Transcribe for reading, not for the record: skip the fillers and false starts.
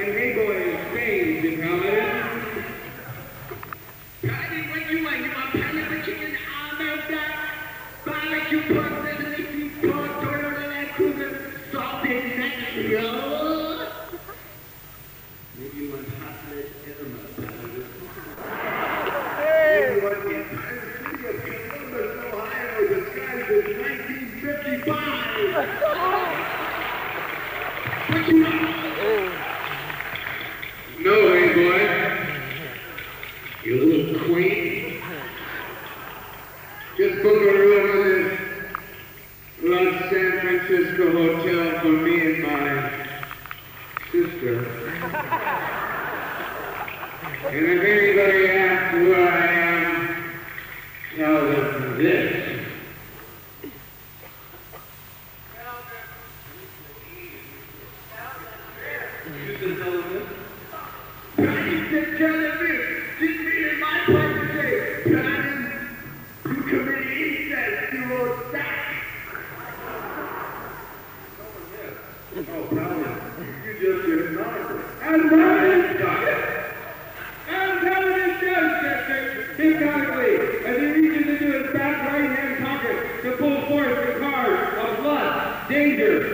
And hey boy, Spain, you call it. Patty, what you want? You want patty with chicken, almond, barbecue pork, sesame seed, pork, Toyota Land Cruiser, salted neck roll? Maybe you want hot lead enema, Patty. Hey! You want the entire city of Columbus, Ohio, disguised as 1955! What you want? No, hey boy. You little queen. Just book a room in this Los San Francisco hotel for me and my sister. And if anybody asks who I am, tell them this. You should tell them this. Patty said, tell them this. Just me and my partner say, Patty, you committed incest, you old sack. Oh, Paladin, you just acknowledged it. And Paladin does it. And Paladin does that thing hypnotically as he reaches into his back right-hand pocket to pull forth the card of lust, danger,